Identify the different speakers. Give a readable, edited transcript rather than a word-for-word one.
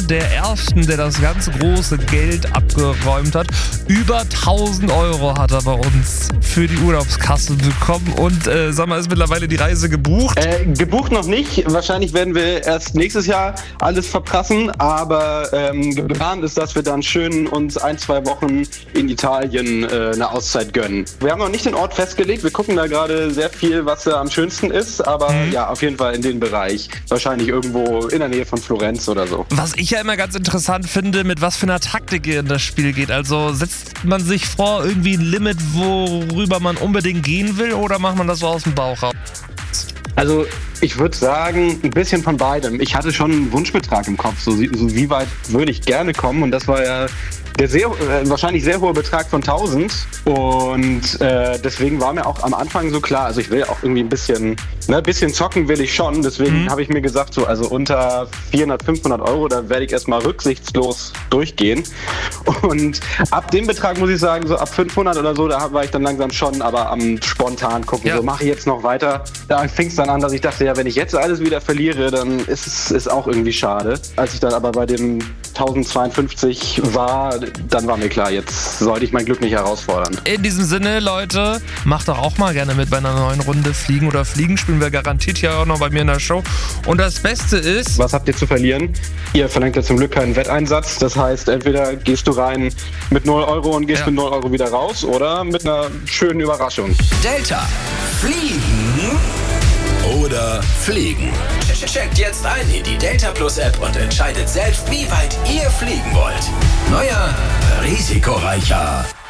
Speaker 1: der Ersten, der das ganz große Geld abgeräumt hat. Über 1.000 Euro hat er bei uns für die Urlaubskasse bekommen. Und sag mal, ist mittlerweile die Reise gebucht?
Speaker 2: Gebucht noch nicht. Wahrscheinlich werden wir erst nächstes Jahr alles verprassen. Aber geplant ist, dass wir dann schön uns 1-2 Wochen in Italien eine Auszeit gönnen. Wir haben noch nicht den Ort festgelegt. Wir gucken da gerade sehr viel, was da am schönsten ist. Aber ja, auf jeden Fall in den Bereich. Wahrscheinlich irgendwo in der Nähe von Florenz oder so.
Speaker 1: Was ich ja immer ganz interessant finde, mit was für einer Taktik ihr in das Spiel geht. Also setzt man sich vor irgendwie ein Limit, worüber man unbedingt gehen will, oder macht man das so aus dem Bauch raus?
Speaker 2: Also ich würde sagen, ein bisschen von beidem. Ich hatte schon einen Wunschbetrag im Kopf, so wie weit würde ich gerne kommen, und das war ja der wahrscheinlich sehr hohe Betrag von 1.000, und deswegen war mir auch am Anfang so klar, also ich will auch irgendwie ein bisschen zocken will ich schon, deswegen habe ich mir gesagt, so also unter 400, 500 Euro, da werde ich erstmal rücksichtslos durchgehen, und ab dem Betrag muss ich sagen, so ab 500 oder so, da war ich dann langsam schon aber am spontan gucken, so mache ich jetzt noch weiter. Da fing es dann an, dass ich dachte, ja, wenn ich jetzt alles wieder verliere, dann ist es auch irgendwie schade. Als ich dann aber bei dem 1052 war, dann war mir klar, jetzt sollte ich mein Glück nicht herausfordern.
Speaker 1: In diesem Sinne, Leute, macht doch auch mal gerne mit bei einer neuen Runde Fliegen oder Fliegen. Spielen wir garantiert hier auch noch bei mir in der Show. Und das Beste ist...
Speaker 2: Was habt ihr zu verlieren? Ihr verlangt ja zum Glück keinen Wetteinsatz. Das heißt, entweder gehst du rein mit 0 Euro und gehst mit 0 Euro wieder raus, oder mit einer schönen Überraschung.
Speaker 3: Delta. Fliegen oder Fliegen. Checkt jetzt ein in die Delta Plus App und entscheidet selbst, wie weit ihr fliegen wollt. Neuer, risikoreicher